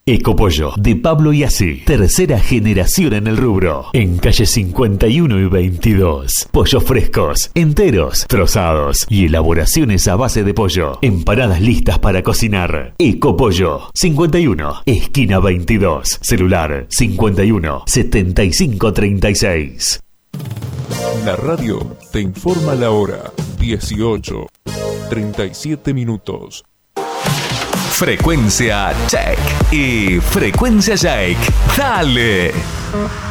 Ecopollo, de Pablo Iasi. Tercera generación en el rubro. En calle 51 y 22. Pollos frescos, enteros, trozados y elaboraciones a base de pollo. Empanadas listas para cocinar. Ecopollo, 51, esquina 22. Celular, 51 75 36. La radio te informa la hora. 18:37 minutos. Frecuencia Check y Frecuencia Jake. ¡Dale!